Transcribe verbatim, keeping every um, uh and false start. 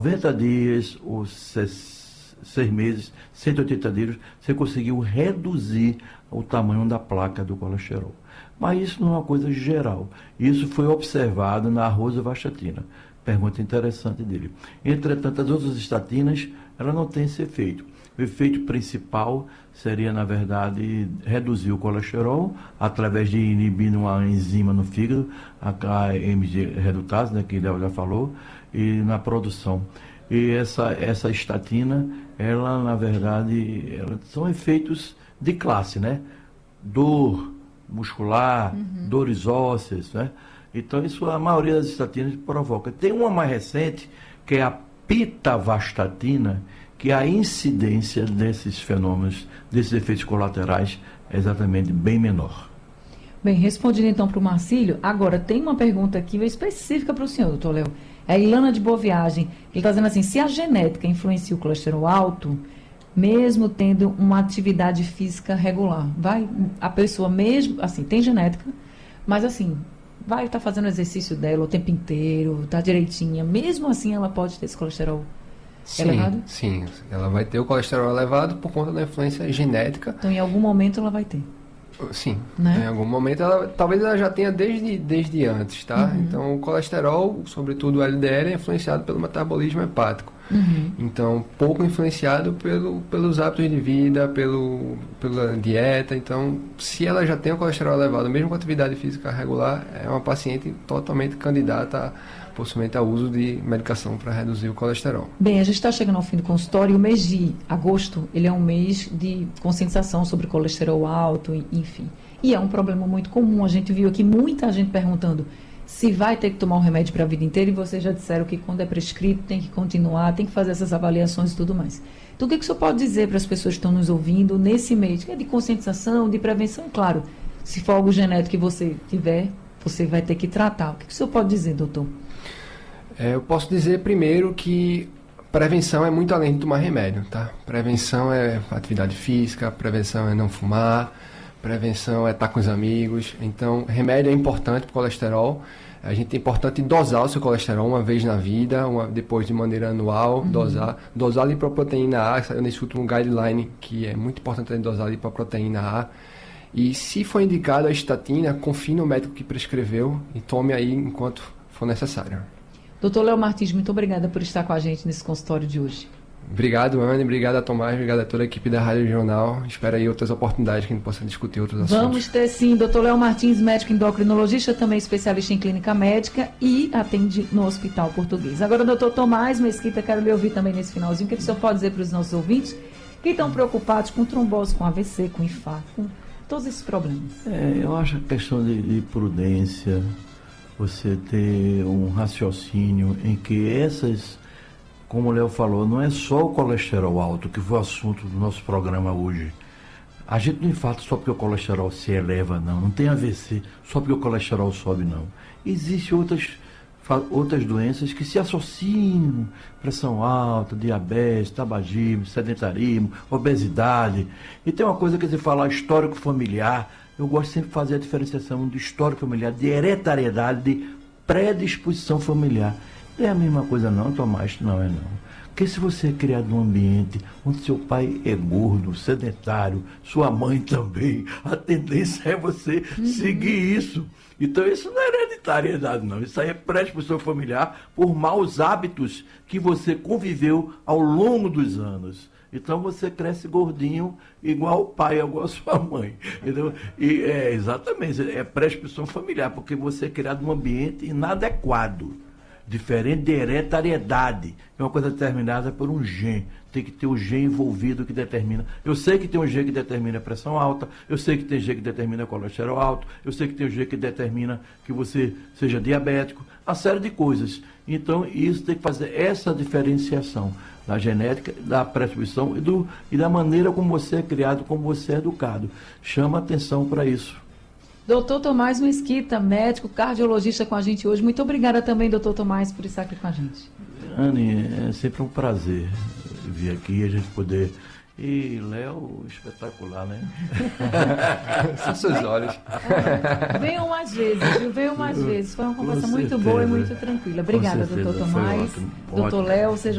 noventa dias ou seis, seis meses, cento e oitenta dias, você conseguiu reduzir o tamanho da placa do colesterol. Mas isso não é uma coisa geral. Isso foi observado na rosuvastatina. Pergunta interessante dele. Entretanto, as outras estatinas, ela não tem esse efeito. O efeito principal seria, na verdade, reduzir o colesterol através de inibir uma enzima no fígado, a A M G redutase, né, que Léo já falou, e na produção. E essa, essa estatina, ela, na verdade, ela, são efeitos de classe, né? Dor muscular, uhum. dores ósseas, né? Então, isso a maioria das estatinas provoca. Tem uma mais recente, que é a pitavastatina, que a incidência desses fenômenos, desses efeitos colaterais, é exatamente bem menor. Bem, respondendo então para o Marcílio, agora tem uma pergunta aqui específica para o senhor, doutor Léo. É a Ilana de Boa Viagem. Ele está dizendo assim, se a genética influencia o colesterol alto, mesmo tendo uma atividade física regular, vai a pessoa mesmo, assim, tem genética, mas assim, vai estar tá fazendo o exercício dela o tempo inteiro, está direitinha, mesmo assim ela pode ter esse colesterol sim, elevado? Sim, ela vai ter o colesterol elevado por conta da influência genética. Então, em algum momento ela vai ter. Sim, né? Em algum momento ela, talvez ela já tenha desde, desde antes, tá? Uhum. Então o colesterol, sobretudo o L D L, é influenciado pelo metabolismo hepático. Uhum. Então, pouco influenciado pelo, pelos hábitos de vida, pelo, pela dieta. Então, se ela já tem o colesterol elevado, mesmo com atividade física regular, é uma paciente totalmente candidata a, possivelmente ao uso de medicação para reduzir o colesterol. Bem, a gente está chegando ao fim do consultório e o mês de agosto, ele é um mês de conscientização sobre colesterol alto, enfim. E é um problema muito comum. A gente viu aqui muita gente perguntando se vai ter que tomar o remédio para a vida inteira, e vocês já disseram que quando é prescrito tem que continuar, tem que fazer essas avaliações e tudo mais. Então, o que, que o senhor pode dizer para as pessoas que estão nos ouvindo nesse mês? Que é de conscientização, de prevenção, claro. Se for algo genético que você tiver, você vai ter que tratar. O que, que o senhor pode dizer, doutor? É, eu posso dizer primeiro que prevenção é muito além de tomar remédio, tá? Prevenção é atividade física, prevenção é não fumar, prevenção é estar com os amigos. Então, remédio é importante para o colesterol. A gente é importante dosar o seu colesterol uma vez na vida, uma, depois de maneira anual, uhum. dosar. Dosar lipoproteína A, saiu nesse último guideline, que é muito importante dosar lipoproteína A. E se for indicado a estatina, confie no médico que prescreveu e tome aí enquanto for necessário. doutor Léo Martins, muito obrigada por estar com a gente nesse consultório de hoje. Obrigado, Anne. Obrigado a Tomás. Obrigado a toda a equipe da Rádio Jornal. Espero aí outras oportunidades que a gente possa discutir outros assuntos. Vamos ter sim. doutor Léo Martins, médico endocrinologista, também especialista em clínica médica e atende no Hospital Português. Agora, doutor Tomás Mesquita, quero lhe ouvir também nesse finalzinho. O que o senhor pode dizer para os nossos ouvintes que estão preocupados com trombose, com A V C, com infarto, com todos esses problemas? É, eu acho a questão de, de prudência, você ter um raciocínio em que essas... Como o Léo falou, não é só o colesterol alto, que foi o assunto do nosso programa hoje. A gente não infarta só porque o colesterol se eleva, não. Não tem A V C só porque o colesterol sobe, não. Existem outras, outras doenças que se associam, pressão alta, diabetes, tabagismo, sedentarismo, obesidade. E tem uma coisa que você fala, histórico familiar. Eu gosto sempre de fazer a diferenciação de histórico familiar, de hereditariedade, de predisposição familiar. Não é a mesma coisa não, Tomás, não é não. Porque se você é criado num ambiente onde seu pai é gordo, sedentário, sua mãe também, a tendência é você uhum. seguir isso. Então isso não é hereditariedade não, isso aí é predisposição familiar por maus hábitos que você conviveu ao longo dos anos. Então você cresce gordinho igual o pai, igual a sua mãe. Entendeu? E é exatamente, é predisposição familiar, porque você é criado num ambiente inadequado. Diferente de hereditariedade, é uma coisa determinada por um gene. Tem que ter o gene envolvido que determina. Eu sei que tem um gene que determina a pressão alta, eu sei que tem gene que determina colesterol alto, eu sei que tem um gene que determina que você seja diabético, uma série de coisas. Então, isso tem que fazer essa diferenciação da genética, da predisposição e, do, e da maneira como você é criado, como você é educado. Chama atenção para isso. doutor Tomás Mesquita, médico cardiologista com a gente hoje. Muito obrigada também, doutor Tomás, por estar aqui com a gente. Anne, é sempre um prazer vir aqui e a gente poder... E Léo, espetacular, né? São seus olhos. É, venham mais vezes, viu? Venham mais vezes. Foi uma conversa muito boa e muito tranquila. Obrigada, doutor Tomás, doutor Léo. Seja